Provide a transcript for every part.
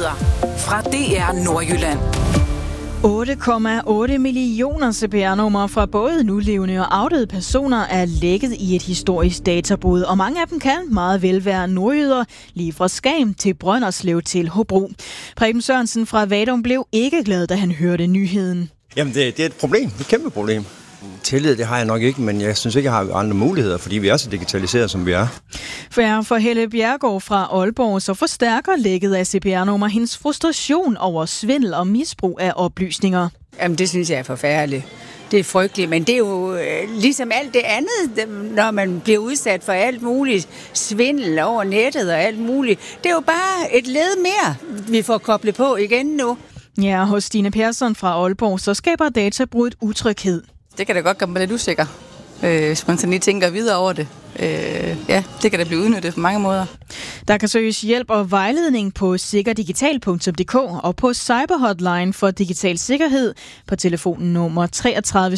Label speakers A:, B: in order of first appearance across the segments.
A: Nyheder fra DR Nordjylland.
B: 8,8 millioner CPR-numre fra både nulevende og afdøde personer er lækket i et historisk databrud, og mange af dem kan meget vel være nordjyder, lige fra Skagen til Brønderslev til Hobro. Preben Sørensen fra Vadum blev ikke glad, da han hørte nyheden.
C: Jamen, det er et problem. Et kæmpe problem. Tillid, det har jeg nok ikke, men jeg synes ikke, jeg har andre muligheder, fordi vi er så digitaliseret, som vi er.
B: For Helle Bjergård fra Aalborg, så forstærker lækket af CPR-nummer hendes frustration over svindel og misbrug af oplysninger.
D: Jamen, det synes jeg er forfærdeligt. Det er frygteligt, men det er jo ligesom alt det andet, når man bliver udsat for alt muligt svindel over nettet og alt muligt. Det er jo bare et led mere, vi får koblet på igen nu.
B: Ja, hos Stine Persson fra Aalborg, så skaber databruddet utryghed.
E: Det kan da godt gøre mig lidt usikker, hvis man sådan lige tænker videre over det. Ja, det kan da blive udnyttet på mange måder.
B: Der kan søges hjælp og vejledning på sikkerdigital.dk og på Cyberhotline for digital sikkerhed på telefonen nummer 33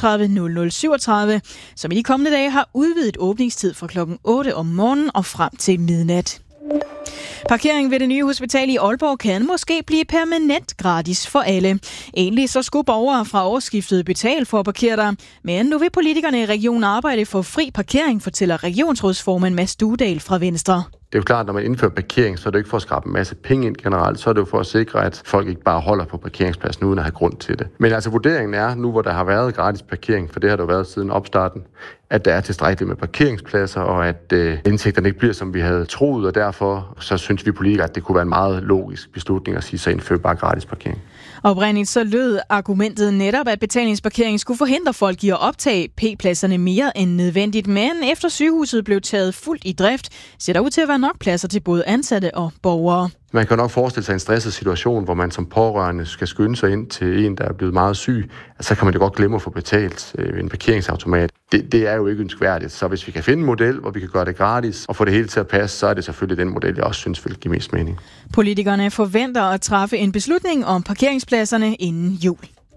B: 37 0037, som i de kommende dage har udvidet åbningstid fra klokken 8 om morgenen og frem til midnat. Parkering ved det nye hospital i Aalborg kan måske blive permanent gratis for alle. Egentlig så skulle borgere fra årsskiftet betale for at parkere der, men nu vil politikerne i regionen arbejde for fri parkering, fortæller regionsrådsformand Mads Duedal fra Venstre.
F: Det er jo klart, at når man indfører parkering, så er det ikke for at skrabe en masse penge ind generelt, så er det jo for at sikre, at folk ikke bare holder på parkeringspladsen uden at have grund til det. Men altså vurderingen er, nu hvor der har været gratis parkering, for det har der jo været siden opstarten, at der er tilstrækkeligt med parkeringspladser, og at indtægterne ikke bliver, som vi havde troet, og derfor så synes vi politikere, at det kunne være en meget logisk beslutning at sige, så indfør bare gratis parkering.
B: Oprindeligt så lød argumentet netop, at betalingsparkering skulle forhindre folk i at optage P-pladserne mere end nødvendigt, men efter sygehuset blev taget fuldt i drift, ser der ud til at være nok pladser til både ansatte og borgere.
F: Man kan nok forestille sig en stresset situation, hvor man som pårørende skal skynde sig ind til en, der er blevet meget syg. Så kan man jo godt glemme at få betalt en parkeringsautomat. Det er jo ikke ønskværdigt. Så hvis vi kan finde en model, hvor vi kan gøre det gratis og få det hele til at passe, så er det selvfølgelig den model, jeg også synes vil give mest mening.
B: Politikerne forventer at træffe en beslutning om parkeringspladserne inden jul.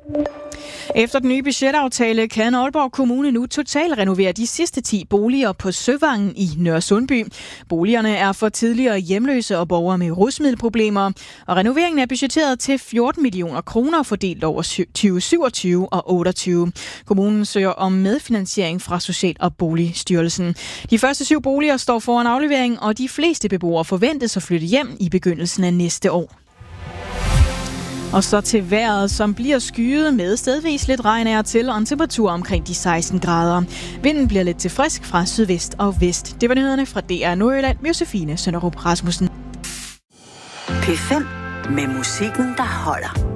B: Efter den nye budgetaftale kan Aalborg Kommune nu totalrenovere de sidste 10 boliger på Søvangen i Nørresundby. Boligerne er for tidligere hjemløse og borgere med rusmiddelproblemer, og renoveringen er budgetteret til 14 millioner kroner fordelt over 2027 og 28. Kommunen søger om medfinansiering fra Social- og Boligstyrelsen. De første 7 boliger står foran aflevering, og de fleste beboere forventes at flytte hjem i begyndelsen af næste år. Og så til vejret, som bliver skyet med stedvis lidt regn af til, og en temperatur omkring de 16 grader. Vinden bliver lidt til frisk fra sydvest og vest. Det var nyhederne fra DR Nordjylland med Josefine Sønderup Rasmussen.
A: P5 med musikken, der holder.